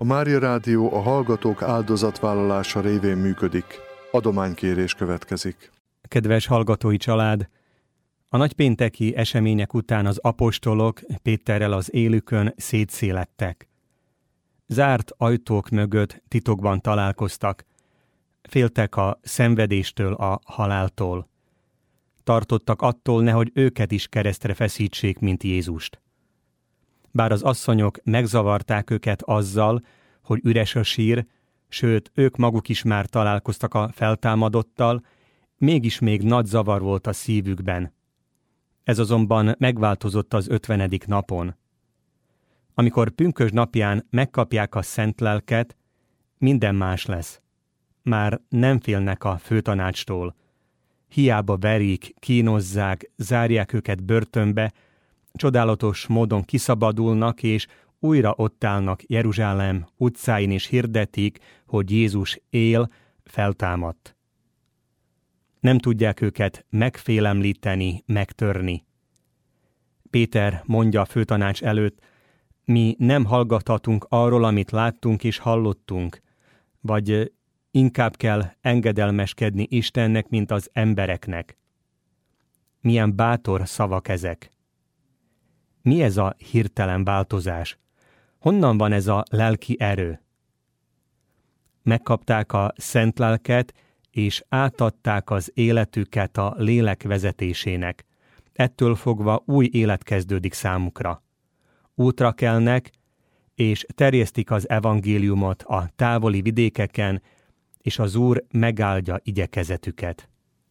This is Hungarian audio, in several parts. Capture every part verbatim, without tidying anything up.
A Mária Rádió a hallgatók áldozatvállalása révén működik. Adománykérés következik. Kedves hallgatói család! A nagypénteki események után az apostolok Péterrel az élükön szétszélettek. Zárt ajtók mögött titokban találkoztak. Féltek a szenvedéstől, a haláltól. Tartottak attól, nehogy őket is keresztre feszítsék, mint Jézust. Bár az asszonyok megzavarták őket azzal, hogy üres a sír, sőt, ők maguk is már találkoztak a feltámadottal, mégis még nagy zavar volt a szívükben. Ez azonban megváltozott az ötvenedik napon. Amikor pünkösd napján megkapják a szent lelket, minden más lesz. Már nem félnek a főtanácstól. Hiába verik, kínozzák, zárják őket börtönbe, csodálatos módon kiszabadulnak, és újra ott állnak Jeruzsálem utcáin, és hirdetik, hogy Jézus él, feltámadt. Nem tudják őket megfélemlíteni, megtörni. Péter mondja a főtanács előtt, mi nem hallgathatunk arról, amit láttunk és hallottunk, vagy inkább kell engedelmeskedni Istennek, mint az embereknek. Milyen bátor szavak ezek! Mi ez a hirtelen változás? Honnan van ez a lelki erő? Megkapták a szent lelket, és átadták az életüket a lélek vezetésének. Ettől fogva új élet kezdődik számukra. Útra kelnek, és terjesztik az evangéliumot a távoli vidékeken, és az Úr megáldja igyekezetüket.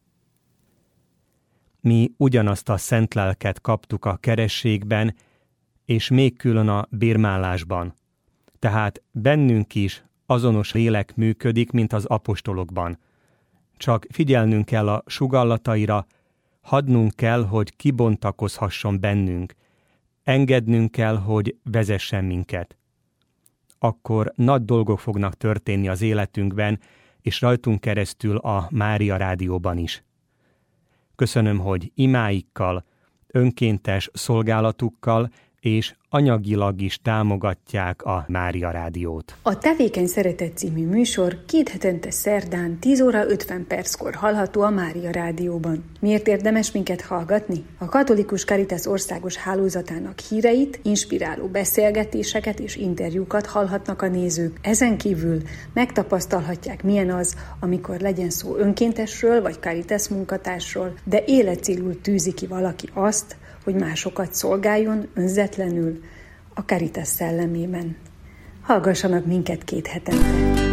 Mi ugyanazt a szent lelket kaptuk a kerességben, és még külön a bérmálásban. Tehát bennünk is azonos lélek működik, mint az apostolokban. Csak figyelnünk kell a sugallataira, hadnunk kell, hogy kibontakozhasson bennünk, engednünk kell, hogy vezessen minket. Akkor nagy dolgok fognak történni az életünkben, és rajtunk keresztül a Mária Rádióban is. Köszönöm, hogy imáikkal, önkéntes szolgálatukkal és anyagilag is támogatják a Mária Rádiót. A Tevékeny Szeretet című műsor két hetente szerdán tíz óra ötven perckor hallható a Mária Rádióban. Miért érdemes minket hallgatni? A Katolikus Caritas országos hálózatának híreit, inspiráló beszélgetéseket és interjúkat hallhatnak a nézők. Ezen kívül megtapasztalhatják, milyen az, amikor legyen szó önkéntesről vagy Caritas munkatársról, de életcélul tűzi ki valaki azt, hogy másokat szolgáljon önzetlenül a Caritas szellemében. Hallgassanak minket két hetente.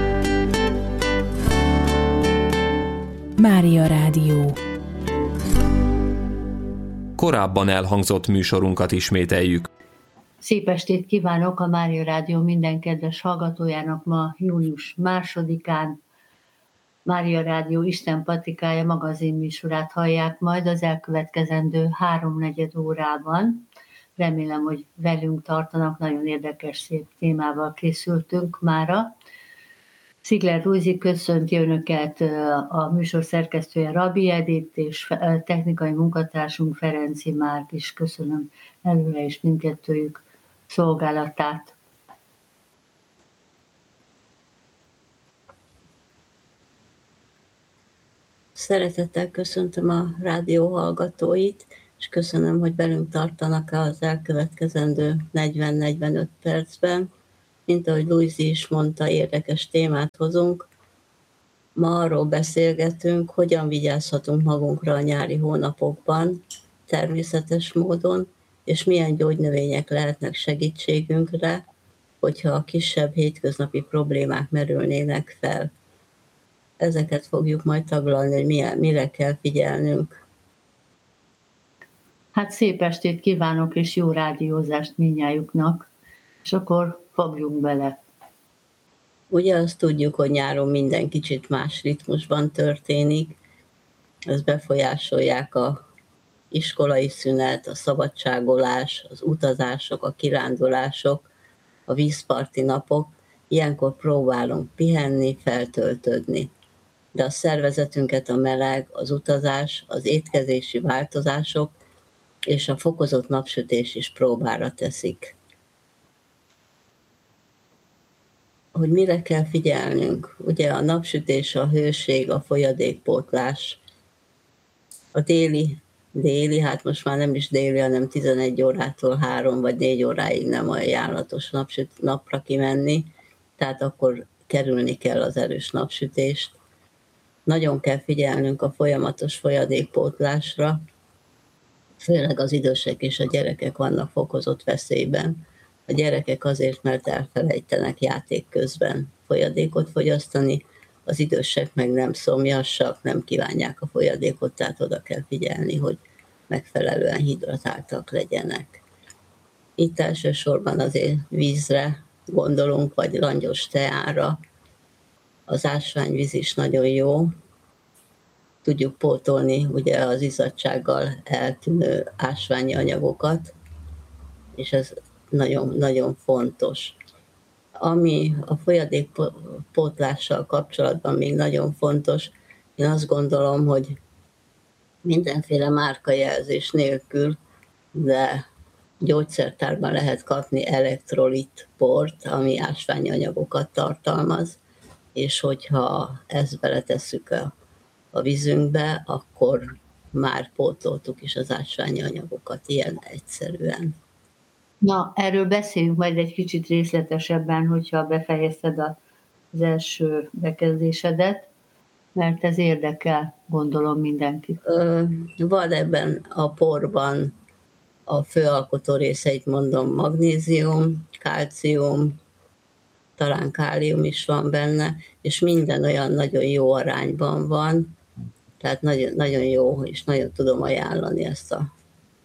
Mária Rádió. Korábban elhangzott műsorunkat ismételjük. Szép estét kívánok a Mária Rádió minden kedves hallgatójának ma június másodikán. Mária Rádió Isten patikája magazinműsorát hallják majd az elkövetkezendő háromnegyed órában. Remélem, hogy velünk tartanak, nagyon érdekes, szép témával készültünk mára. Szigler Rúzi köszönti Önöket, a műsor szerkesztője Rabbi Edith és technikai munkatársunk Ferenci Márk is. Köszönöm előre is mindkettőjük szolgálatát. Szeretettel köszöntöm a rádió hallgatóit, és köszönöm, hogy velünk tartanak az elkövetkezendő negyven-negyvenöt percben. Mint ahogy Luisi is mondta, érdekes témát hozunk. Ma arról beszélgetünk, hogyan vigyázhatunk magunkra a nyári hónapokban, természetes módon, és milyen gyógynövények lehetnek segítségünkre, hogyha a kisebb hétköznapi problémák merülnének fel. Ezeket fogjuk majd taglalni, hogy milyen, mire kell figyelnünk. Hát szép estét kívánok, és jó rádiózást mindnyájuknak, és akkor fogjunk bele. Ugye azt tudjuk, hogy nyáron minden kicsit más ritmusban történik, ez befolyásolják a iskolai szünet, a szabadságolás, az utazások, a kirándulások, a vízparti napok. Ilyenkor próbálunk pihenni, feltöltődni. De a szervezetünket a meleg, az utazás, az étkezési változások és a fokozott napsütés is próbára teszik. hogy mire kell figyelnünk. Ugye a napsütés, a hőség, a folyadékpótlás, a déli, déli, hát most már nem is déli, hanem tizenegy órától három vagy négy óráig nem ajánlatos napsüt, napra kimenni, tehát akkor kerülni kell az erős napsütést. Nagyon kell figyelnünk a folyamatos folyadékpótlásra, főleg az idősek és a gyerekek vannak fokozott veszélyben. A gyerekek azért, mert elfelejtenek játék közben folyadékot fogyasztani, az idősek meg nem szomjasak, nem kívánják a folyadékot, tehát oda kell figyelni, hogy megfelelően hidratáltak legyenek. Itt elsősorban azért vízre gondolunk, vagy langyos teára. Az ásványvíz is nagyon jó. Tudjuk pótolni ugye az izzadtsággal eltűnő ásványi anyagokat, és ez nagyon, nagyon fontos. Ami a folyadékpótlással kapcsolatban még nagyon fontos, én azt gondolom, hogy mindenféle márkajelzés nélkül, de gyógyszertárban lehet kapni elektrolit port, ami ásványi anyagokat tartalmaz, és hogyha ezt beletesszük a, a vízünkbe, akkor már pótoltuk is az ásványi anyagokat ilyen egyszerűen. Na, erről beszéljünk majd egy kicsit részletesebben, hogyha befejezted az első bekezdésedet, mert ez érdekel, gondolom, mindenkit. Van ebben a porban a főalkotó részeit mondom, magnézium, kálcium, talán kálium is van benne, és minden olyan nagyon jó arányban van, tehát nagyon, nagyon jó, és nagyon tudom ajánlani ezt a...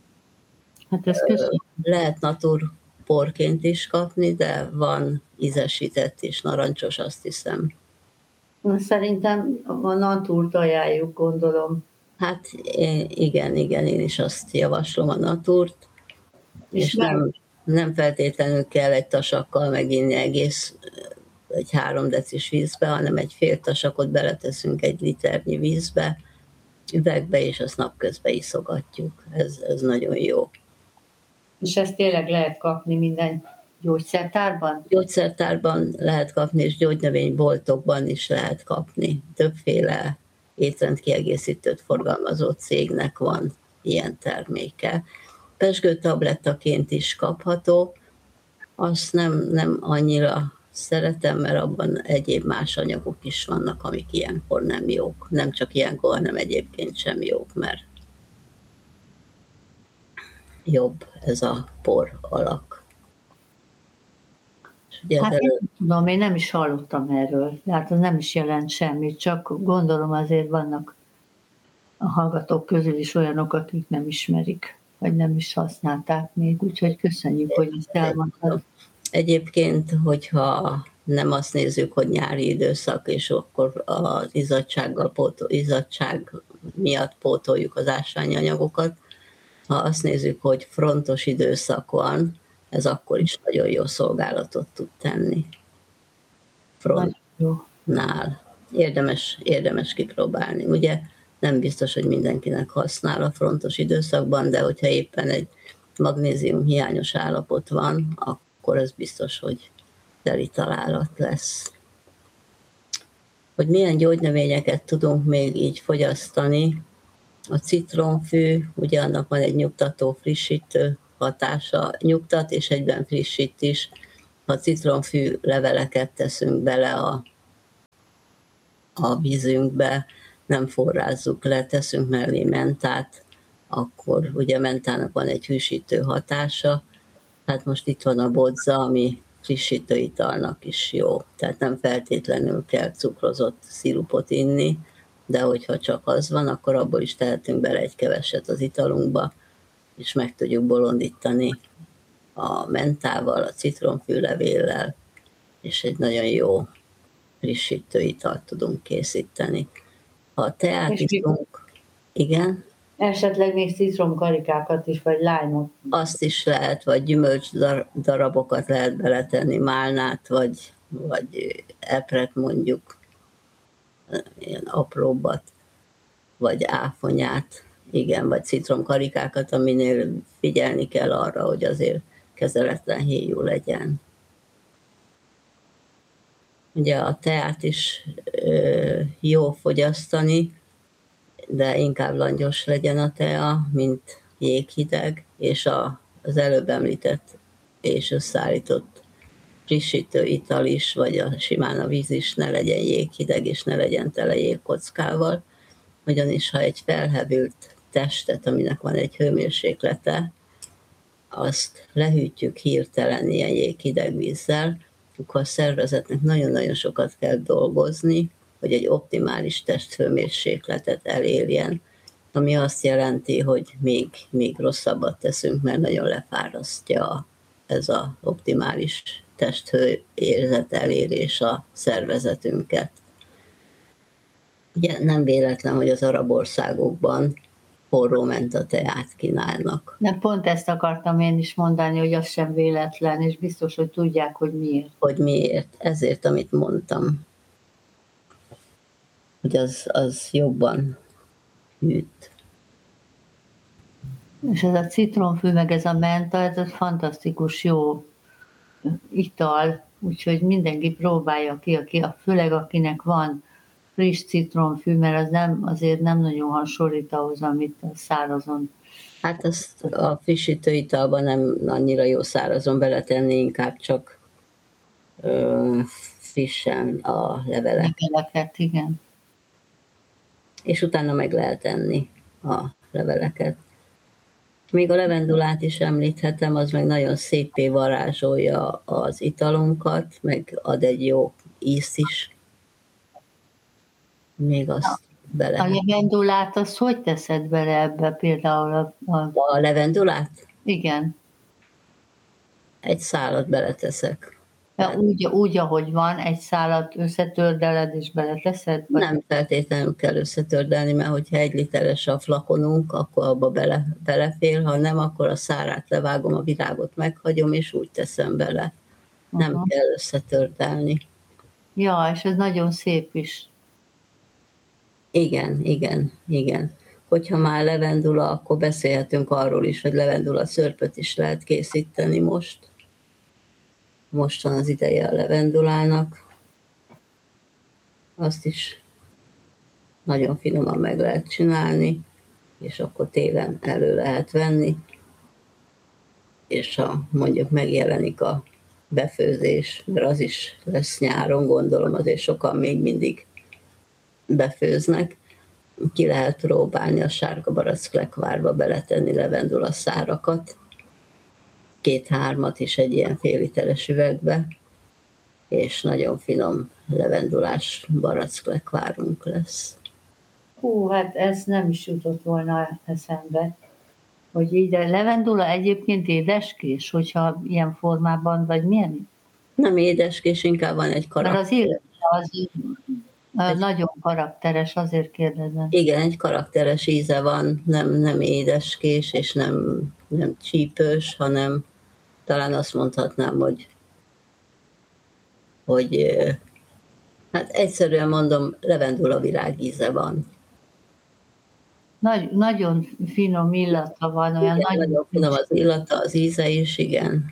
Hát ezt köszönöm. Lehet natur porként is kapni, de van ízesített és narancsos, azt hiszem. Szerintem a natúrt ajánljuk, gondolom. Hát igen, igen, én is azt javaslom, a natúrt, és, és nem, nem feltétlenül kell egy tasakkal meginni egész egy három decis vízbe, hanem egy fél tasakot beleteszünk egy liternyi vízbe, üvegbe, és azt napközben iszogatjuk. Ez, ez nagyon jó. És ezt tényleg lehet kapni minden gyógyszertárban? Gyógyszertárban lehet kapni, és gyógynövényboltokban is lehet kapni. Többféle étrendkiegészítőt forgalmazó cégnek van ilyen terméke. Pezsgőtablettaként is kapható, azt nem, nem annyira szeretem, mert abban egyéb más anyagok is vannak, amik ilyenkor nem jók. Nem csak ilyenkor, hanem egyébként sem jók, mert jobb ez a por alak. Hát elő... én tudom, én nem is hallottam erről, tehát az nem is jelent semmit, csak gondolom azért vannak a hallgatók közül is olyanok, akik nem ismerik, vagy nem is használták még, úgyhogy köszönjük, hogy ezt elmondtad. Egyébként, hogyha nem azt nézzük, hogy nyári időszak, és akkor az izzadsággal pótol, izzadság miatt pótoljuk az ásványi anyagokat, ha azt nézzük, hogy frontos időszak van, ez akkor is nagyon jó szolgálatot tud tenni. Frontnál. Érdemes, érdemes kipróbálni. Ugye nem biztos, hogy mindenkinek használ a frontos időszakban, de hogyha éppen egy magnézium hiányos állapot van, akkor ez biztos, hogy teli találat lesz. Hogy milyen gyógynövényeket tudunk még így fogyasztani, a citronfű, ugye annak van egy nyugtató, frissítő hatása, nyugtat és egyben frissít is. Ha citronfű leveleket teszünk bele a, a vízünkbe, nem forrázzuk le, teszünk mellé mentát, akkor ugye mentának van egy hűsítő hatása. Hát most itt van a bodza, ami frissítő italnak is jó. Tehát nem feltétlenül kell cukrozott szirupot inni, de hogyha csak az van, akkor abból is tehetünk bele egy keveset az italunkba, és meg tudjuk bolondítani a mentával, a citronfűlevéllel, és egy nagyon jó frissítő italt tudunk készíteni. Ha a teát iszunk, igen? Esetleg még citromkarikákat is, vagy lájmot. Azt is lehet, vagy gyümölcs darabokat lehet beletenni, málnát, vagy, vagy epret mondjuk, ilyen apróbbat, vagy áfonyát, igen, vagy citromkarikákat, aminél figyelni kell arra, hogy azért kezeletlen héjú legyen. Ugye a teát is ö, jó fogyasztani, de inkább langyos legyen a tea, mint jéghideg, és a, az előbb említett és összeállított frissítő ital is, vagy a, simán a víz is ne legyen jéghideg, és ne legyen tele jégkockával, ugyanis ha egy felhevült testet, aminek van egy hőmérséklete, azt lehűtjük hirtelen ilyen jéghideg vízzel, akkor a szervezetnek nagyon-nagyon sokat kell dolgozni, hogy egy optimális testhőmérsékletet elérjen, ami azt jelenti, hogy még, még rosszabbat teszünk, mert nagyon lefárasztja ez az optimális testhőérzet elérés a szervezetünket. Ugye nem véletlen, hogy az arab országokban forró menta teát kínálnak. Nem, pont ezt akartam én is mondani, hogy az sem véletlen, és biztos, hogy tudják, hogy miért. Hogy miért. Ezért, amit mondtam. Hogy az, az jobban hűt. És ez a citromfű, meg ez a menta, ez egy fantasztikus jó ital, úgyhogy mindenki próbálja ki, aki, főleg akinek van friss citromfű, mert az nem, azért nem nagyon hasonlít ahhoz, amit a szárazon. Hát azt a frissítő italban nem annyira jó szárazon beletenni, inkább csak ö, frissen a levelek. Leveleket, igen. És utána meg lehet enni a leveleket. Még a levendulát is említhetem, az meg nagyon szépé varázsolja az italunkat, meg ad egy jó ízt is. Még azt bele. A levendulát, azt hogy teszed bele ebbe például? A, a... a levendulát? Igen. Egy szálat beleteszek. Ja, úgy, úgy, ahogy van, egy szálat összetördeled és beleteszed? Vagy? Nem feltétlenül kell összetördelni, mert hogyha egy literes a flakonunk, akkor abba bele, belefér, ha nem, akkor a szárát levágom, a virágot meghagyom, és úgy teszem bele. Nem uh-huh. kell összetördelni. Ja, és ez nagyon szép is. Igen, igen, igen. Hogyha már levendula, akkor beszélhetünk arról is, hogy levendula szörpöt is lehet készíteni most. Most van az ideje a levendulának. Azt is nagyon finoman meg lehet csinálni, és akkor télen elő lehet venni. És ha mondjuk megjelenik a befőzés, mert az is lesz nyáron, gondolom, azért sokan még mindig befőznek, ki lehet próbálni a sárga barack lekvárba beletenni levendula szárakat, két-hármat is egy ilyen fél literes üvegbe, és nagyon finom levendulás barack lekvárunk lesz. Hú, hát ez nem is jutott volna eszembe, hogy így a levendula egyébként édeskés, hogyha ilyen formában, vagy milyen? Nem édeskés, inkább van egy karakter. Mert az illat az egy... nagyon karakteres, azért kérdezem. Igen, egy karakteres íze van, nem, nem édeskés, és nem, nem csípős, hanem talán azt mondhatnám, hogy, hogy hát egyszerűen mondom, levendula virág íze van. Nagy, nagyon finom illata van. Olyan igen, nagyon, nagyon finom az illata, az íze is, igen.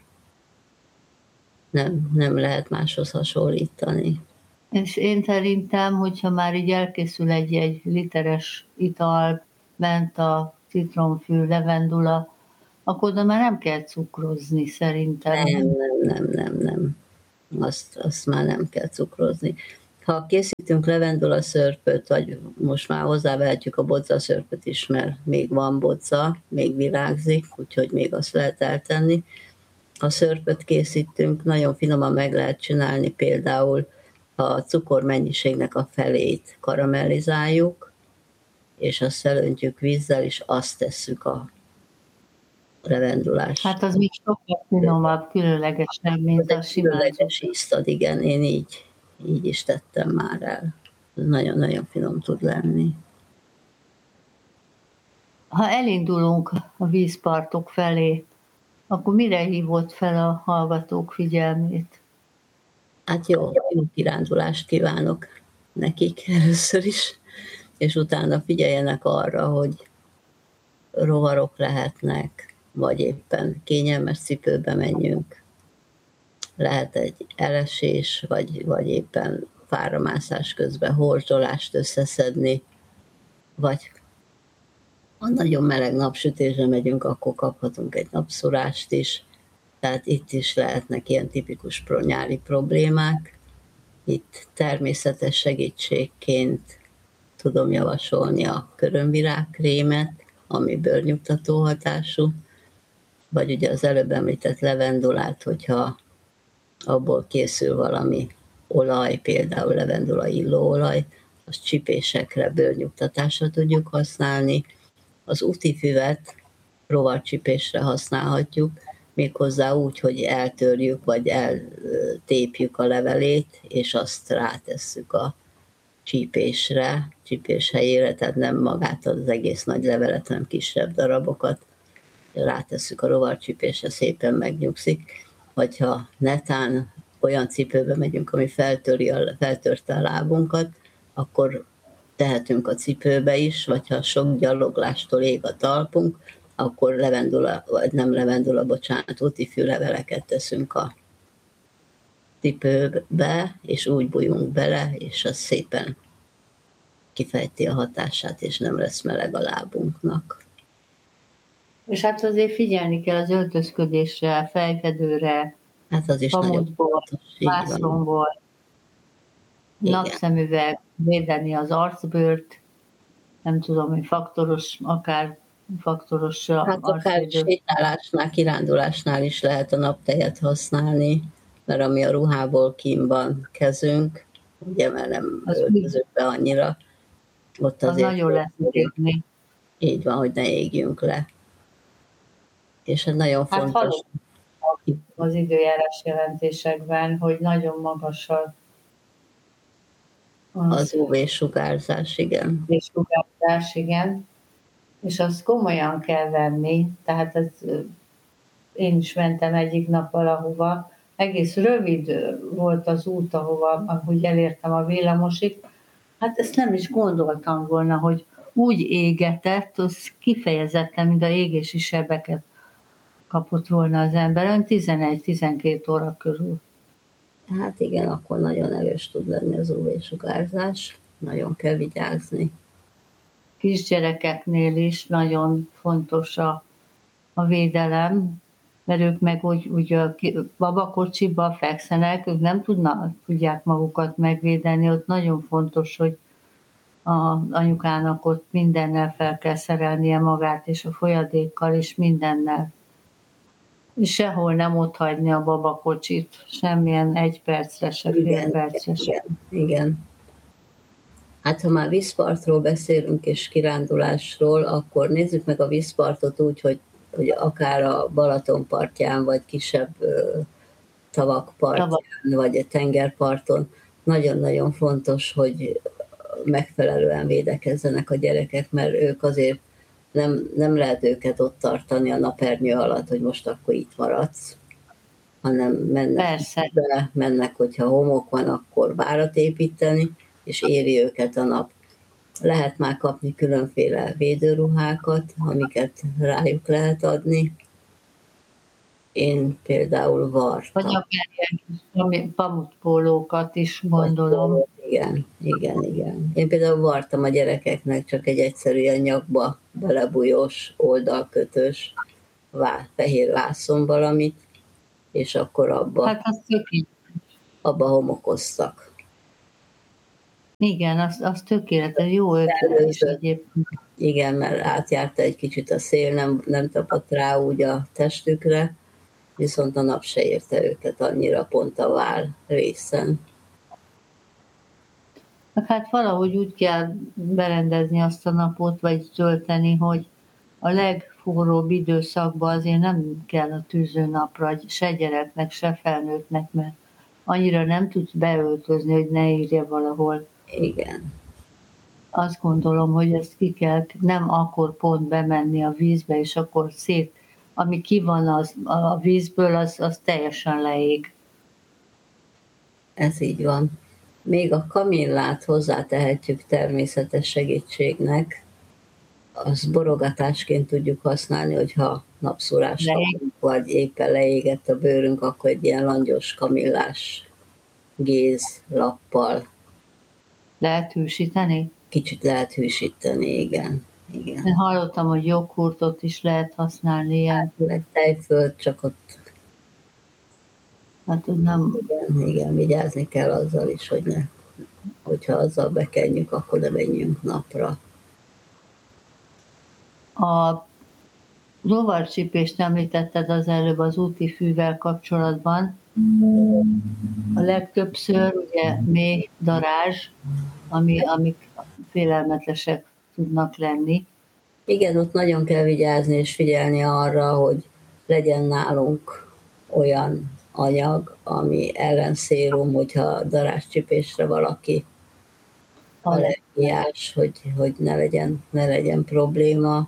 Nem, nem lehet máshoz hasonlítani. És én szerintem, hogyha már így elkészül egy, egy literes ital, menta, citromfű, levendula, akkor oda már nem kell cukrozni, szerintem. Nem, nem, nem, nem, nem. Azt, azt már nem kell cukrozni. Ha készítünk levendula szörpöt, vagy most már hozzávehetjük a bodza szörpöt is, mert még van bodza, még virágzik, úgyhogy még azt lehet eltenni. Ha szörpöt készítünk, nagyon finoman meg lehet csinálni, például a cukormennyiségnek a felét karamellizáljuk, és azt felöntjük vízzel, és azt tesszük a levendulás. Hát az még sokkal finomabb, különlegesebb, mint a simán. Különleges íztad, igen, én így, így is tettem már el. Nagyon-nagyon finom tud lenni. Ha elindulunk a vízpartok felé, akkor mire hívott fel a hallgatók figyelmét? Hát jó, jó kirándulást kívánok nekik először is, és utána figyeljenek arra, hogy rovarok lehetnek, vagy éppen kényelmes cipőbe menjünk. lehet egy elesés, vagy, vagy éppen fáramászás közben horzsolást összeszedni, vagy ha nagyon meleg napsütésre megyünk, akkor kaphatunk egy napszorást is, tehát itt is lehetnek ilyen tipikus nyári problémák. Itt természetes segítségként tudom javasolni a körömvirágkrémet, ami bőrnyugtató hatású, vagy ugye az előbb említett levendulát, hogyha abból készül valami olaj, például levendula illóolaj, azt csipésekre, bőrnyugtatásra tudjuk használni. Az útifüvet rovarcsipésre használhatjuk, méghozzá úgy, hogy eltörjük, vagy eltépjük a levelét, és azt rátesszük a csípésre, csípés helyére, tehát nem magát az egész nagy levelet, hanem kisebb darabokat rátesszük a rovarcsípésre, szépen megnyugszik. Vagy ha netán olyan cipőbe megyünk, ami feltöri a, feltörte a lábunkat, akkor tehetünk a cipőbe is, vagy ha sok gyaloglástól ég a talpunk, akkor levendula, vagy nem levendula, bocsánat, útifű leveleket teszünk a cipőbe, és úgy bújunk bele, és az szépen kifejti a hatását, és nem lesz meleg a lábunknak. És hát azért figyelni kell az öltözködésre, fejfedőre, hát az is pamutból, vászonból, napszemüveg, védeni az arcbőrt, nem tudom, hogy faktoros, akár faktoros hát akár sétálásnál, kirándulásnál is lehet a naptejet használni, mert ami a ruhából kín van kezünk, ugye, mert nem öltözünk be annyira, ott az azért nagyon lesz égni. Így van, hogy ne égjünk le. És ez nagyon hát fontos. Az időjárás jelentésekben, hogy nagyon magas az, az ú vé-sugárzás, igen. És sugárzás, igen. És azt komolyan kell venni, tehát ez, én is mentem egyik nap valahova, egész rövid volt az út, ahova ahogy elértem a villamosig, hát ezt nem is gondoltam volna, hogy úgy égetett, az kifejezetten, mint a égési sebeket kapott volna az ember, tizenegy-tizenkét óra körül. Hát igen, akkor nagyon erős tud lenni az ú vé-sugárzás, nagyon kell vigyázni. Kisgyerekeknél is nagyon fontos a, a védelem, mert ők meg úgy, úgy a babakocsiba fekszenek, ők nem tudnak, tudják magukat megvédeni, ott nagyon fontos, hogy a anyukának ott mindennel fel kell szerelnie magát, és a folyadékkal, és mindennel. És sehol nem ott hagyni a babakocsit, semmilyen egy percre se, fél percre se. Igen, igen. Hát ha már vízpartról beszélünk és kirándulásról, akkor nézzük meg a vízpartot úgy, hogy, hogy akár a Balaton partján, vagy kisebb ö, tavak partján, Tavak. vagy a tengerparton. Nagyon-nagyon fontos, hogy megfelelően védekezzenek a gyerekek, mert ők azért nem, nem lehet őket ott tartani a napernyő alatt, hogy most akkor itt maradsz, hanem mennek be, mennek, hogyha homok van, akkor várat építeni, és éri őket a nap. Lehet már kapni különféle védőruhákat, amiket rájuk lehet adni. Én például vartam. Vagy akár ilyen pamutpólókat is gondolom. Igen, igen, igen. Én például vartam a gyerekeknek csak egy egyszerű ilyen nyakba belebújós, oldalkötős, vá, fehér vászon valamit, és akkor abba, hát az abba homokoztak. Igen, az, az tökéletes, jó ötlet is egyébként. Igen, mert átjárta egy kicsit a szél, nem, nem tapadt rá úgy a testükre, viszont a nap se érte őket annyira pont a váll részen. Hát valahogy úgy kell berendezni azt a napot, vagy tölteni, hogy a legforróbb időszakban azért nem kell a tűzőnapra, se gyereknek, se felnőttnek, mert annyira nem tudsz beöltözni, hogy ne írja valahol. Igen. Azt gondolom, hogy ezt ki kell, nem akkor pont bemenni a vízbe, és akkor szét, ami ki van az, a vízből, az, az teljesen leég. Ez így van. Még a kamillát hozzátehetjük természetes segítségnek, azt borogatásként tudjuk használni, hogyha napszórás kapunk, vagy éppen leégett a bőrünk, akkor egy ilyen langyos, kamillás gézlappal. Lehet hűsíteni? Kicsit lehet hűsíteni, igen. igen. Én hallottam, hogy joghurtot is lehet használni ilyen. Hát, meg tejfölt, csak ott hát, nem... igen, igen, vigyázni kell azzal is, hogy ne, hogyha azzal bekenjük, akkor ne menjünk napra. A rovarcsípést említetted az előbb az úti fűvel kapcsolatban. A legtöbbször ugye mély darázs, ami, amik félelmetesek tudnak lenni. Igen, ott nagyon kell vigyázni és figyelni arra, hogy legyen nálunk olyan anyag, ami ellenszérum, hogyha darázscsípésre valaki allergiás, hogy, hogy ne legyen, ne legyen probléma.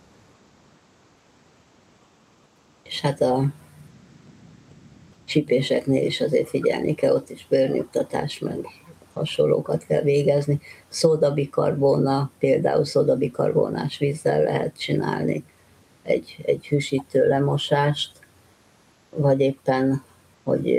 És hát a csípéseknél is azért figyelni kell, ott is bőrnyugtatás, meg hasonlókat kell végezni. Szódabikarbóna, például szódabikarbónás vízzel lehet csinálni egy, egy hűsítő lemosást, vagy éppen, hogy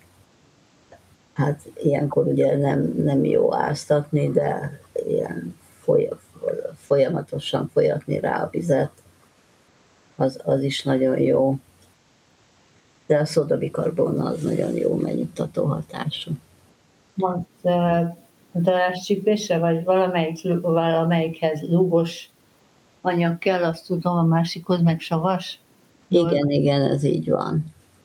hát ilyenkor ugye nem, nem jó áztatni, de ilyen folyamatosan folyatni rá a vizet, az, az is nagyon jó. De a szódabikarbóna az nagyon jó megnyugtató hatású. Most a darázscsípésre, vagy valamelyik, valamelyikhez lúgos anyag kell, azt tudom, a másikhoz meg savas? Igen, igen, ez így van.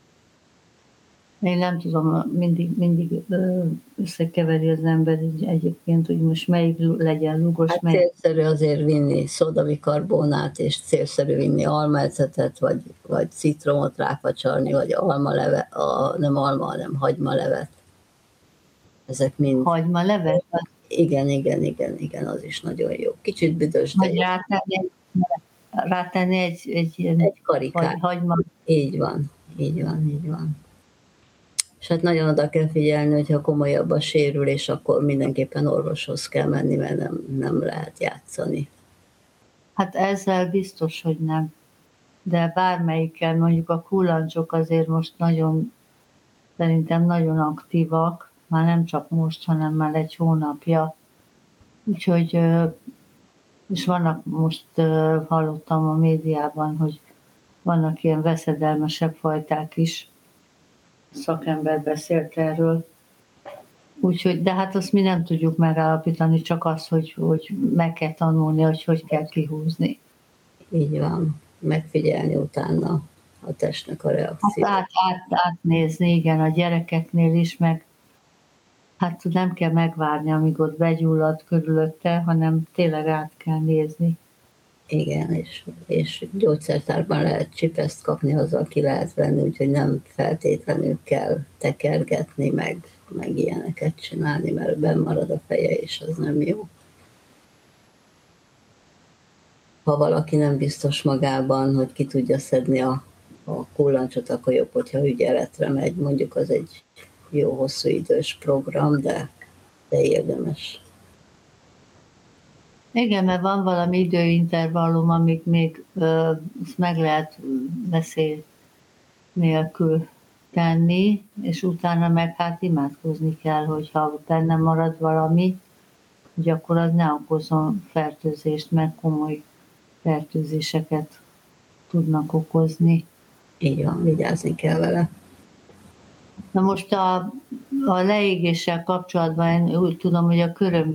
Én nem tudom, mindig, mindig összekeveri az ember egyébként, hogy most melyik legyen lúgos. Hát melyik... célszerű azért vinni szódabikarbónát, és célszerű vinni almaecetet, vagy, vagy citromot ráfacsarni, vagy almaleve, a, nem alma, hanem hagymalevet. Ezek mind... Hagymalevet? Igen, igen, igen, igen, az is nagyon jó. Kicsit büdös, de... Vagy rátenni, rátenni egy, egy, egy karikát. Hagyma. Így van, így van, így van. És hát nagyon oda kell figyelni, hogyha komolyabb a sérülés, akkor mindenképpen orvoshoz kell menni, mert nem, nem lehet játszani. Hát ezzel biztos, hogy nem. De bármelyikkel, mondjuk a kullancsok azért most nagyon, szerintem nagyon aktívak, már nem csak most, hanem már egy hónapja. Úgyhogy, és vannak, most hallottam a médiában, hogy vannak ilyen veszedelmesebb fajták is, szakember beszélt erről. Úgyhogy, de hát azt mi nem tudjuk megállapítani, csak az, hogy, hogy meg kell tanulni, hogy hogy kell kihúzni. Így van, megfigyelni utána a testnek a reakciót. Hát át, át, átnézni, igen, a gyerekeknél is, meg hát nem kell megvárni, amíg ott begyullad körülötte, hanem tényleg át kell nézni. Igen, és, és gyógyszertárban lehet csipeszt kapni, azzal ki lehet venni, úgyhogy nem feltétlenül kell tekergetni, meg, meg ilyeneket csinálni, mert benn marad a feje, és az nem jó. Ha valaki nem biztos magában, hogy ki tudja szedni a, a kullancsot, akkor jobb, hogyha ügyeletre megy. Mondjuk az egy jó hosszú idős program, de, de érdemes. Igen, mert van valami időintervallum, amíg még ö, ezt meg lehet veszély nélkül tenni, és utána meg hát imádkozni kell, hogyha benne marad valami, hogy akkor az ne okozzon fertőzést, mert komoly fertőzéseket tudnak okozni. Így van, vigyázni kell vele. Na most a, a leégéssel kapcsolatban én úgy tudom, hogy a köröm